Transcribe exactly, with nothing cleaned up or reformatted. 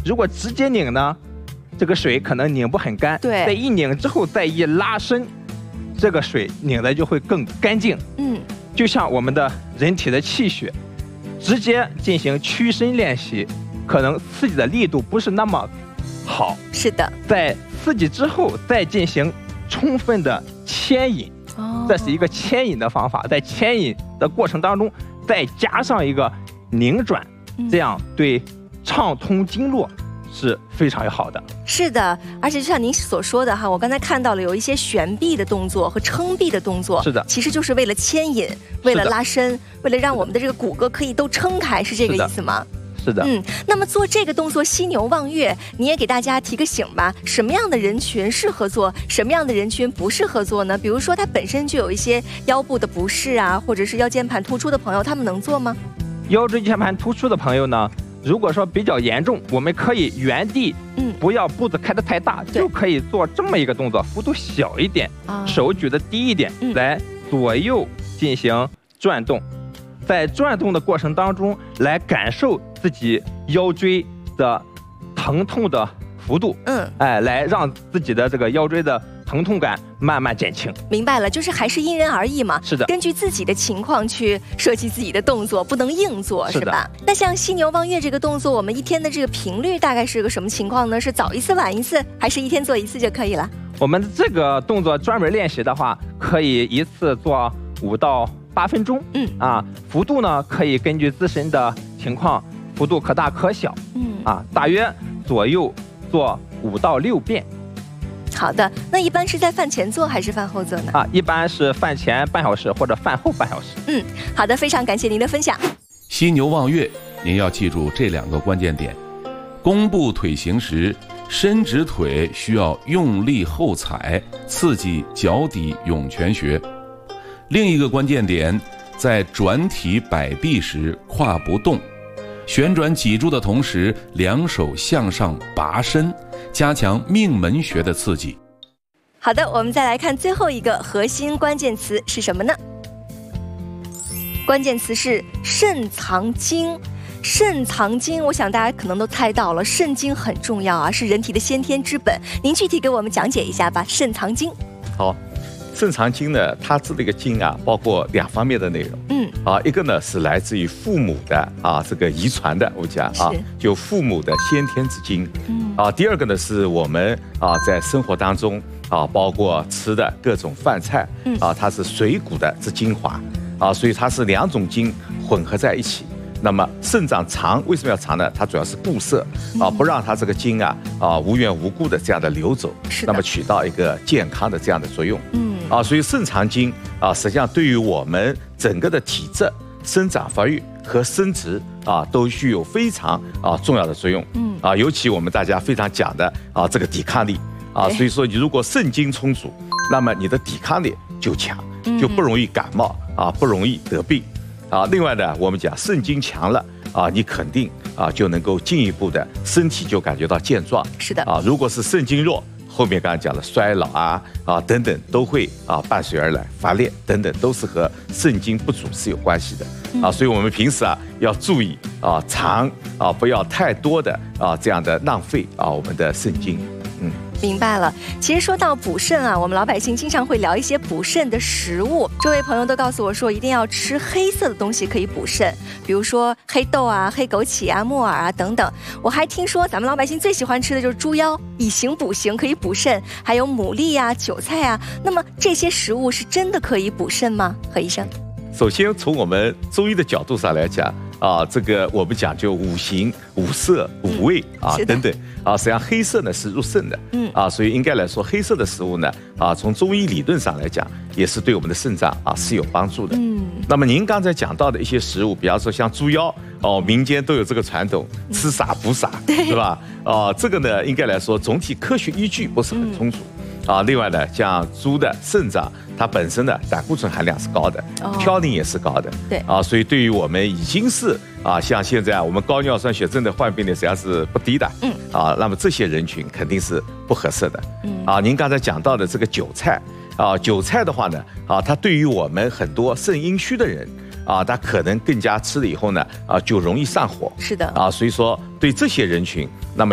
如果直接拧呢，这个水可能拧不很干。 对， 在一拧之后再一拉伸，这个水拧的就会更干净。 嗯， 就像我们的人体的气血，直接进行屈伸练习，可能刺激的力度不是那么好。 是的， 在刺激之后再进行充分的牵引， 哦， 这是一个牵引的方法。在牵引的过程当中，再加上一个拧转，这样对畅通经络是非常好的。 是的，而且就像您所说的哈，我刚才看到了有一些旋臂的动作和撑臂的动作， 是的， 其实就是为了牵引，为了拉伸，为了让我们的这个骨骼可以都撑开，是这个意思吗？ 是的， 嗯，那么做这个动作犀牛望月，你也给大家提个醒吧，什么样的人群适合做，什么样的人群不适合做呢？比如说他本身就有一些腰部的不适啊，或者是腰间盘突出的朋友，他们能做吗？ 腰椎间盘突出的朋友呢，如果说比较严重，我们可以原地，嗯，不要步子开得太大，就可以做这么一个动作，幅度小一点，啊，手举得低一点，嗯，来左右进行转动。在转动的过程当中，来感受自己腰椎的疼痛的幅度，嗯，哎，来让自己的这个腰椎的疼痛感慢慢减轻。 明白了，就是还是因人而异嘛。 是的， 根据自己的情况去设计自己的动作，不能硬做，是吧？那像犀牛望月这个动作，我们一天的这个频率大概是个什么情况呢？是早一次晚一次，还是一天做一次就可以了？ 我们这个动作专门练习的话，可以一次做五到八分钟，嗯啊，幅度呢可以根据自身的情况，幅度可大可小，嗯啊，大约左右做五到六遍。 好的，那一般是在饭前做还是饭后做呢？ 啊，一般是饭前半小时或者饭后半小时。 嗯，好的，非常感谢您的分享。 犀牛望月，您要记住这两个关键点：弓步腿行时，伸直腿需要用力后踩，刺激脚底涌泉穴。另一个关键点，在转体摆臂时胯不动，旋转脊柱的同时，两手向上拔伸，加强命门穴的刺激。 好的，我们再来看最后一个核心关键词是什么呢？关键词是肾藏精。肾藏精，我想大家可能都猜到了，肾精很重要啊，是人体的先天之本。您具体给我们讲解一下吧。肾藏精。 好。肾藏精呢，它指的一个精啊，包括两方面的内容。嗯，啊，一个呢是来自于父母的啊，这个遗传的，我讲啊，就父母的先天之精。嗯，啊，第二个呢是我们啊在生活当中啊，包括吃的各种饭菜，嗯，啊，它是水谷的之精华，啊，所以它是两种精混合在一起。那么肾脏藏为什么要藏呢？它主要是固摄啊，不让它这个精啊啊无缘无故的这样的流走，那么起到一个健康的这样的作用。嗯，啊，所以肾藏精啊，实际上对于我们整个的体质、生长发育和生殖啊，都具有非常啊重要的作用。嗯，啊，尤其我们大家非常讲的啊这个抵抗力啊，所以说你如果肾精充足，那么你的抵抗力就强，就不容易感冒啊，不容易得病。啊，另外呢，我们讲肾精强了啊，你肯定啊就能够进一步的身体就感觉到健壮。 是的啊，如果是肾精弱，后面刚才讲的衰老啊啊等等都会啊伴随而来，发烈等等都是和肾精不足是有关系的啊，所以我们平时啊要注意啊藏啊不要太多的啊这样的浪费啊我们的肾精。嗯。 明白了。其实说到补肾啊，我们老百姓经常会聊一些补肾的食物。周围朋友都告诉我说，一定要吃黑色的东西可以补肾，比如说黑豆啊、黑枸杞啊、木耳啊等等。我还听说咱们老百姓最喜欢吃的就是猪腰，以形补形，可以补肾。还有牡蛎啊、韭菜啊。那么这些食物是真的可以补肾吗？何医生？ 首先从我们中医的角度上来讲啊，这个我们讲究五行、五色、五味啊等等啊，实际上黑色呢是入肾的，嗯啊，所以应该来说黑色的食物呢啊，从中医理论上来讲，也是对我们的肾脏啊是有帮助的。嗯，那么您刚才讲到的一些食物，比方说像猪腰哦，民间都有这个传统，吃啥补啥，是吧？啊，这个呢应该来说总体科学依据不是很充足。啊，另外呢，像猪的肾脏，它本身的胆固醇含量是高的，嘌呤也是高的， 对啊，所以对于我们已经是啊，像现在我们高尿酸血症的患病率实际上是不低的，嗯，啊，那么这些人群肯定是不合适的，嗯，啊，您刚才讲到的这个韭菜，啊，韭菜的话呢，啊，它对于我们很多肾阴虚的人。啊，他可能更加吃了以后呢，啊，就容易上火。 是的。 啊，所以说对这些人群，那么。